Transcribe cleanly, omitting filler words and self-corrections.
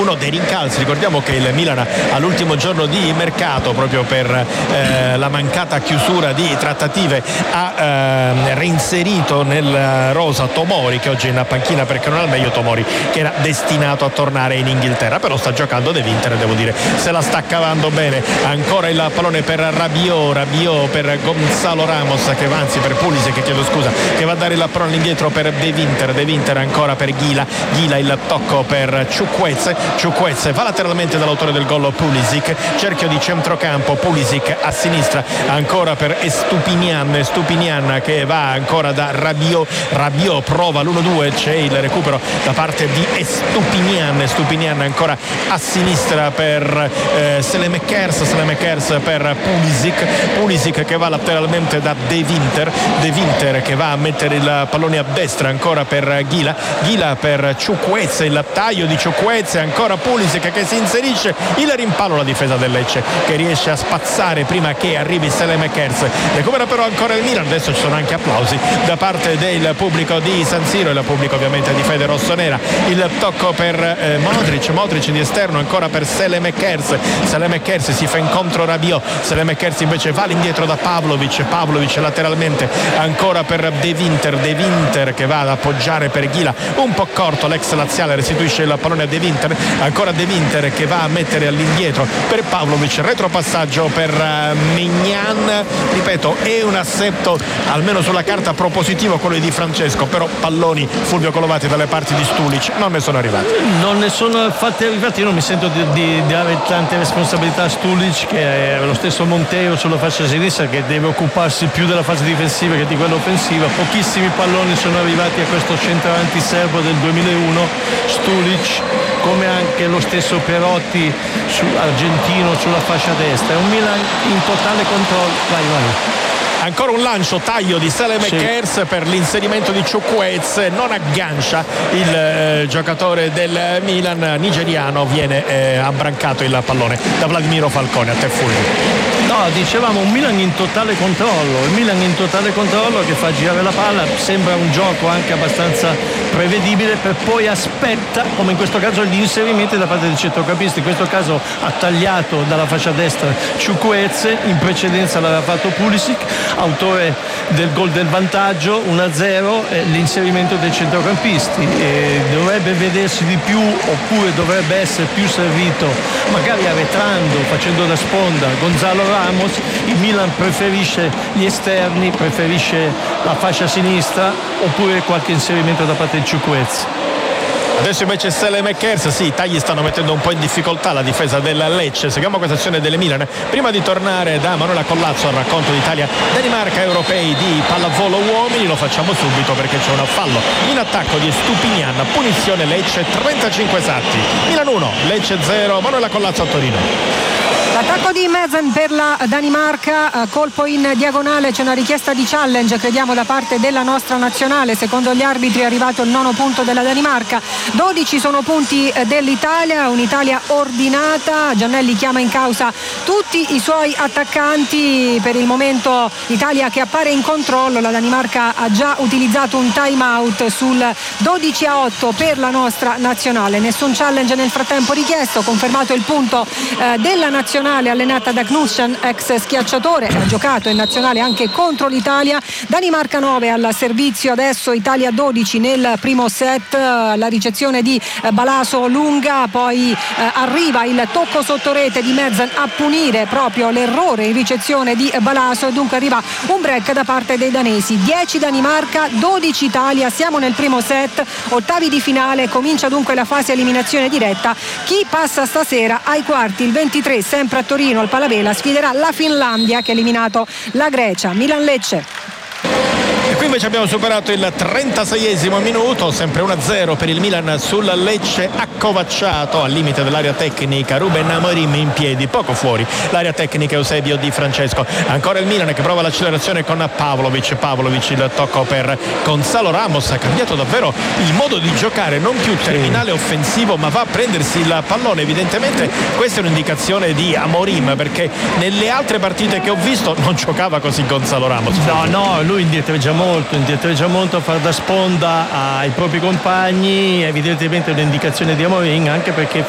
uno dei rincalzi. Ricordiamo che il Milan all'ultimo giorno di mercato, proprio per la mancata chiusura di trattative, ha reinserito nel rosa Tomori, che oggi è in panchina perché non è al meglio. Tomori che era destinato a tornare in Inghilterra, però sta giocando De Winter, devo dire, se la sta cavando bene. Ancora il pallone per Rabiot per Gonzalo Ramos, per Pulisic, chiedo scusa, che va a dare il pallone indietro per De Winter ancora per Ghila, il tocco per Chukwueze va lateralmente dall'autore del gol Pulisic, cerchio di centrocampo, Pulisic a sinistra ancora per Stupinian che va ancora da Rabiot prova l'1-2, c'è il recupero da parte di Stupinian ancora a sinistra per Saelemaekers per Pulisic che va lateralmente da De Winter che va a mettere il pallone a destra ancora per Ghila per Chukwueze, il taglio di Chukwueze, ancora Pulisic che si inserisce, il rimpallo, la difesa del Lecce che riesce a spazzare prima che arrivi Saelemaekers, recupera però ancora il Milan. Adesso ci sono anche applausi da parte del pubblico di San Siro e il pubblico ovviamente di Fede Rossonera. Il tocco per Modric di esterno ancora per Saelemaekers si fa incontro Rabiot, Saelemaekers invece va all'indietro da Pavlovic lateralmente ancora per De Winter che va ad appoggiare per Ghila, un po' corto l'ex laziale, restituisce il pallone a De Winter, ancora De Winter che va a mettere all'indietro per Pavlovic, retropassaggio per Maignan. Ripeto, è un assetto almeno sulla carta propositivo quello di Francesco, però palloni, Fulvio Colovati, dalle parti di Stulic non ne sono arrivati. Non ne sono fatti arrivati. Io non mi sento di dare tante responsabilità a Stulic, che è lo stesso Monteo sulla fascia sinistra, che deve occuparsi più della fase difensiva che di quella offensiva. Pochissimi palloni sono arrivati a questo centravanti serbo del 2001, Stulic, come anche lo stesso Perotti argentino sulla fascia destra. È un Milan in totale controllo. Vai. Ancora un lancio, taglio di Saelemaekers per l'inserimento di Chukwueze, non aggancia il giocatore del Milan nigeriano, viene abbrancato il pallone da Vladimiro Falcone. A te Fulvio. No, dicevamo un Milan in totale controllo, il Milan in totale controllo che fa girare la palla, sembra un gioco anche abbastanza prevedibile, per poi aspetta, come in questo caso, gli inserimenti da parte del centrocampista. In questo caso ha tagliato dalla fascia destra Chukwueze, in precedenza l'aveva fatto Pulisic, autore del gol del vantaggio 1-0, l'inserimento dei centrocampisti. Dovrebbe vedersi di più, oppure dovrebbe essere più servito magari arretrando, facendo da sponda Gonzalo Ramos. Il Milan preferisce gli esterni, preferisce la fascia sinistra, oppure qualche inserimento da parte di Chukwueze. Adesso invece Saelemaekers, sì, i tagli stanno mettendo un po' in difficoltà la difesa del Lecce. Seguiamo questa azione del Milan prima di tornare da Manuela Collazzo al racconto d'Italia-Danimarca europei di pallavolo uomini. Lo facciamo subito perché c'è un fallo in attacco di Stupinian, punizione Lecce, 35 esatti. Milan 1, Lecce 0, Manuela Collazzo a Torino. L'attacco di Mezen per la Danimarca, colpo in diagonale, c'è una richiesta di challenge, crediamo, da parte della nostra nazionale. Secondo gli arbitri è arrivato il 9° punto della Danimarca, 12 sono punti dell'Italia, un'Italia ordinata. Giannelli chiama in causa tutti i suoi attaccanti. Per il momento l'Italia che appare in controllo, la Danimarca ha già utilizzato un time out sul 12-8 per la nostra nazionale. Nessun challenge nel frattempo richiesto, confermato il punto della nazionale allenata da Knudsen, ex schiacciatore, ha giocato in nazionale anche contro l'Italia. Danimarca 9 al servizio, adesso Italia 12 nel primo set. La ricezione di Balaso lunga, poi arriva il tocco sotto rete di Mezen a punire proprio l'errore in ricezione di Balaso, e dunque arriva un break da parte dei danesi. 10 Danimarca, 12 Italia, siamo nel primo set, ottavi di finale, comincia dunque la fase eliminazione diretta. Chi passa stasera ai quarti, il 23, sempre a Torino al Palavela, sfiderà la Finlandia che ha eliminato la Grecia. Milan-Lecce. E qui invece abbiamo superato il 36esimo minuto, sempre 1-0 per il Milan sul Lecce, accovacciato al limite dell'area tecnica Ruben Amorim in piedi, poco fuori l'area tecnica Eusebio Di Francesco. Ancora il Milan che prova l'accelerazione con Pavlovic, il tocco per Gonzalo Ramos. Ha cambiato davvero il modo di giocare, non più terminale offensivo ma va a prendersi il pallone. Evidentemente questa è un'indicazione di Amorim, perché nelle altre partite che ho visto non giocava così Gonzalo Ramos. No, lui indietreggia molto a far da sponda ai propri compagni. Evidentemente è un'indicazione di Amorim, anche perché